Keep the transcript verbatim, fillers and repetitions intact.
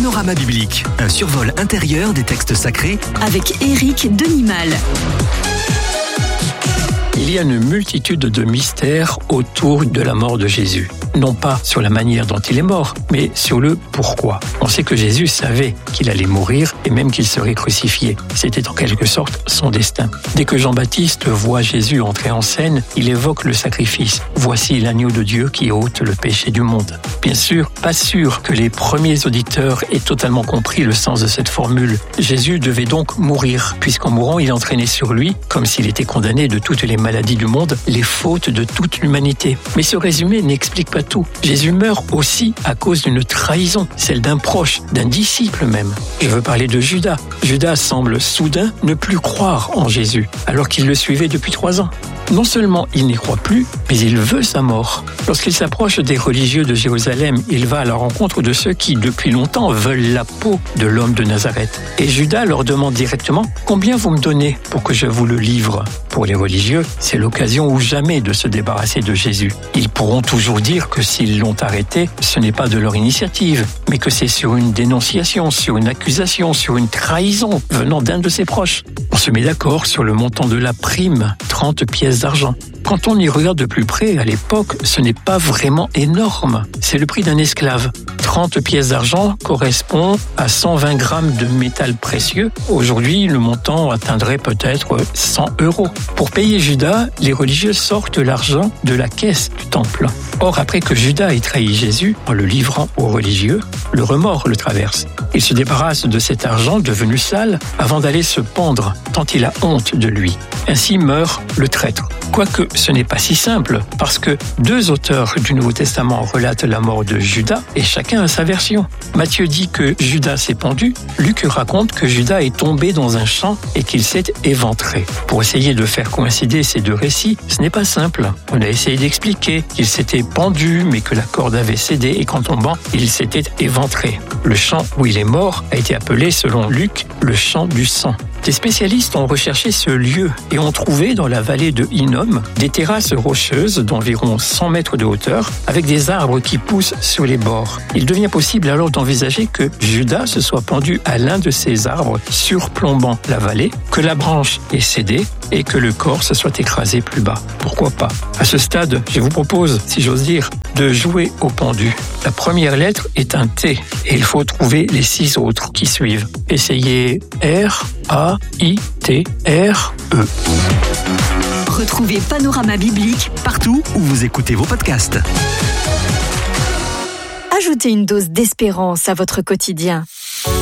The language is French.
Panorama biblique, un survol intérieur des textes sacrés avec Éric Denimal. Il y a une multitude de mystères autour de la mort de Jésus. Non pas sur la manière dont il est mort, mais sur le pourquoi. On sait que Jésus savait qu'il allait mourir et même qu'il serait crucifié. C'était en quelque sorte son destin. Dès que Jean-Baptiste voit Jésus entrer en scène, il évoque le sacrifice. Voici l'agneau de Dieu qui ôte le péché du monde. Bien sûr, pas sûr que les premiers auditeurs aient totalement compris le sens de cette formule. Jésus devait donc mourir, puisqu'en mourant, il entraînait sur lui, comme s'il était condamné de toutes les maladies du monde, les fautes de toute l'humanité. Mais ce résumé n'explique pas tout. Jésus meurt aussi à cause d'une trahison, celle d'un proche, d'un disciple même. Je veux parler de Judas. Judas semble soudain ne plus croire en Jésus, alors qu'il le suivait depuis trois ans. Non seulement il n'y croit plus, mais il veut sa mort. Lorsqu'il s'approche des religieux de Jérusalem, il va à la rencontre de ceux qui, depuis longtemps, veulent la peau de l'homme de Nazareth. Et Judas leur demande directement « Combien vous me donnez pour que je vous le livre ?» Pour les religieux, c'est l'occasion ou jamais de se débarrasser de Jésus. Ils pourront toujours dire que s'ils l'ont arrêté, ce n'est pas de leur initiative, mais que c'est sur une dénonciation, sur une accusation, sur une trahison venant d'un de ses proches. On se met d'accord sur le montant de la prime, trente pièces d'argent. Quand on y regarde de plus près, à l'époque, ce n'est pas vraiment énorme. C'est le prix d'un esclave. trente pièces d'argent correspond à cent vingt grammes de métal précieux. Aujourd'hui, le montant atteindrait peut-être cent euros. Pour payer Judas, les religieux sortent l'argent de la caisse du temple. Or, après que Judas ait trahi Jésus en le livrant aux religieux, le remords le traverse. Il se débarrasse de cet argent devenu sale avant d'aller se pendre, tant il a honte de lui. Ainsi meurt le traître. Quoique ce n'est pas si simple, parce que deux auteurs du Nouveau Testament relatent la mort de Judas et chacun a sa version. Matthieu dit que Judas s'est pendu, Luc raconte que Judas est tombé dans un champ et qu'il s'est éventré. Pour essayer de faire coïncider ces deux récits, ce n'est pas simple. On a essayé d'expliquer qu'il s'était pendu, mais que la corde avait cédé et qu'en tombant, il s'était éventré. Le champ où il est mort a été appelé, selon Luc, le champ du sang. Des spécialistes ont recherché ce lieu et ont trouvé dans la vallée de Hinnom des terrasses rocheuses d'environ cent mètres de hauteur avec des arbres qui poussent sur les bords. Il devient possible alors d'envisager que Judas se soit pendu à l'un de ces arbres surplombant la vallée, que la branche ait cédé et que le corps se soit écrasé plus bas. Pourquoi pas? À ce stade, je vous propose, si j'ose dire, de jouer au pendu. La première lettre est un T et il faut trouver les six autres qui suivent. Essayez R, A, I, T, R, E. Retrouvez Panorama biblique partout où vous écoutez vos podcasts. Ajoutez une dose d'espérance à votre quotidien.